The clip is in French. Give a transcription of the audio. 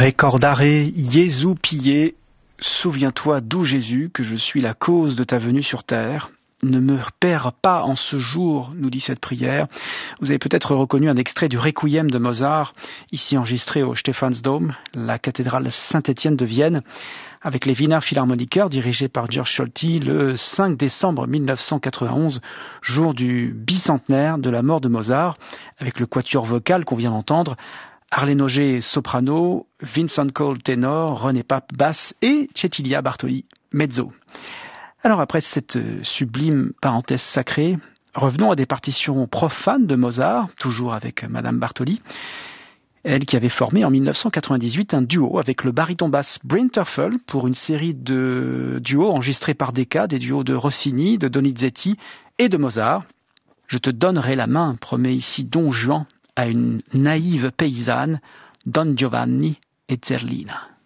Recordare Jesu pie, souviens-toi d'où Jésus, que je suis la cause de ta venue sur terre. Ne me perds pas en ce jour, nous dit cette prière. Vous avez peut-être reconnu un extrait du Requiem de Mozart, ici enregistré au Stephansdom, la cathédrale Saint-Étienne de Vienne, avec les Wiener Philharmoniker dirigés par Georg Scholti le 5 décembre 1991, jour du bicentenaire de la mort de Mozart, avec le quatuor vocal qu'on vient d'entendre, Arlene Auger soprano, Vincent Cole ténor, René Pape basse et Cecilia Bartoli mezzo. Alors après cette sublime parenthèse sacrée, revenons à des partitions profanes de Mozart, toujours avec Madame Bartoli, elle qui avait formé en 1998 un duo avec le baryton basse Bryn Terfel pour une série de duos enregistrés par Decca, des duos de Rossini, de Donizetti et de Mozart. Je te donnerai la main, promet ici Don Juan à une naïve paysanne, Don Giovanni et Zerlina.